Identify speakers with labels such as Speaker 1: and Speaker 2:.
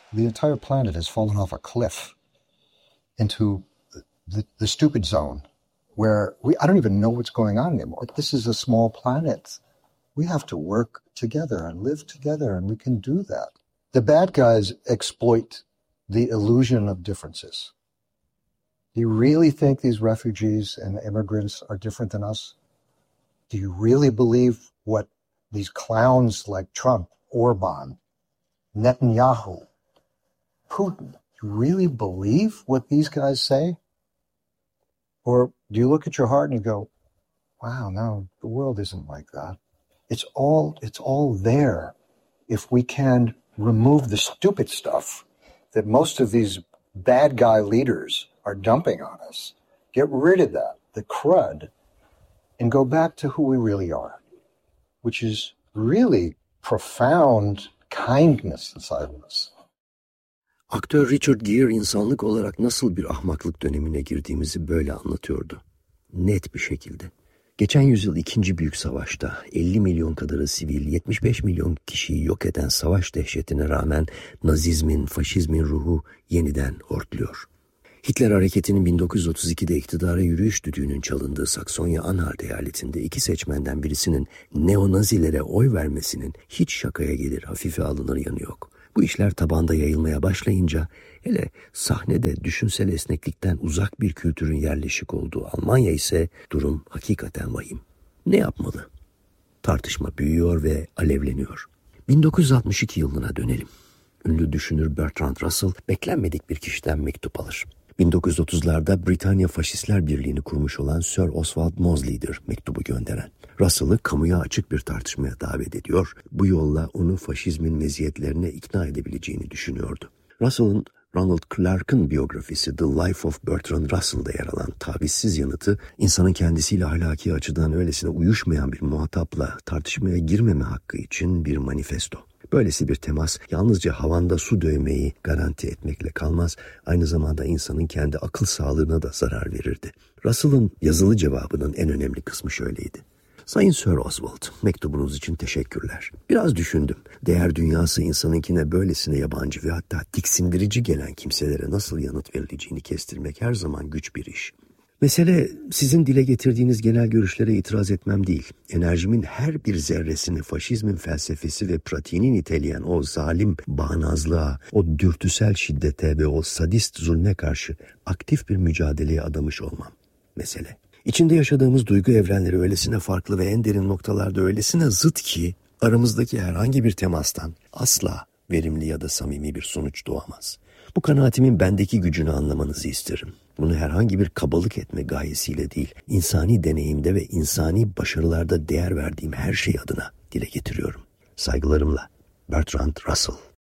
Speaker 1: the entire planet has fallen off a cliff into the stupid zone where I don't even know what's going on anymore. This is a small planet. We have to work together and live together, and we can do that. The bad guys exploit the illusion of differences. Do you really think these refugees and immigrants are different than us? Do you really believe what these clowns like Trump, Orban, Netanyahu, Putin, you really believe what these guys say? Or do you look at your heart and you go, wow, no, the world isn't like that. It's all there if we can remove the stupid stuff that most of these bad guy leaders are dumping on us. Get rid of that, the crud, and go back to who we really are, which is really profound kindness inside of us.
Speaker 2: Aktör Richard Gere insanlık olarak nasıl bir ahmaklık dönemine girdiğimizi böyle anlatıyordu. Net bir şekilde. Geçen yüzyıl 2. Büyük Savaş'ta 50 milyon kadarı sivil, 75 milyon kişiyi yok eden savaş dehşetine rağmen Nazizmin, faşizmin ruhu yeniden hortluyor. Hitler hareketinin 1932'de iktidara yürüyüş düdüğünün çalındığı Saksonya-Anhalt eyaletinde 2 seçmenden birisinin neonazilere oy vermesinin hiç şakaya gelir, hafife alınır yanı yok. Bu işler tabanda yayılmaya başlayınca, hele sahnede düşünsel esneklikten uzak bir kültürün yerleşik olduğu Almanya ise durum hakikaten vahim. Ne yapmalı? Tartışma büyüyor ve alevleniyor. 1962 yılına dönelim. Ünlü düşünür Bertrand Russell beklenmedik bir kişiden mektup alır. 1930'larda Britanya Faşistler Birliği'ni kurmuş olan Sir Oswald Mosley'dir mektubu gönderen. Russell'ı kamuya açık bir tartışmaya davet ediyor, bu yolla onu faşizmin meziyetlerine ikna edebileceğini düşünüyordu. Russell'ın Ronald Clark'ın biyografisi The Life of Bertrand Russell'da yer alan tavizsiz yanıtı, insanın kendisiyle ahlaki açıdan öylesine uyuşmayan bir muhatapla tartışmaya girmeme hakkı için bir manifesto. Böylesi bir temas yalnızca havanda su dövmeyi garanti etmekle kalmaz, aynı zamanda insanın kendi akıl sağlığına da zarar verirdi. Russell'ın yazılı cevabının en önemli kısmı şöyleydi. Sayın Sir Oswald, mektubunuz için teşekkürler. Biraz düşündüm. Değer dünyası insanınkine böylesine yabancı ve hatta tiksindirici gelen kimselere nasıl yanıt verileceğini kestirmek her zaman güç bir iş. Mesele sizin dile getirdiğiniz genel görüşlere itiraz etmem değil. Enerjimin her bir zerresini faşizmin felsefesi ve pratiğini niteleyen o zalim bağnazlığa, o dürtüsel şiddete ve o sadist zulme karşı aktif bir mücadeleye adamış olmam. Mesele. İçinde yaşadığımız duygu evrenleri öylesine farklı ve en derin noktalarda öylesine zıt ki aramızdaki herhangi bir temastan asla verimli ya da samimi bir sonuç doğamaz. Bu kanaatimin bendeki gücünü anlamanızı isterim. Bunu herhangi bir kabalık etme gayesiyle değil, insani deneyimde ve insani başarılarda değer verdiğim her şey adına dile getiriyorum. Saygılarımla, Bertrand Russell.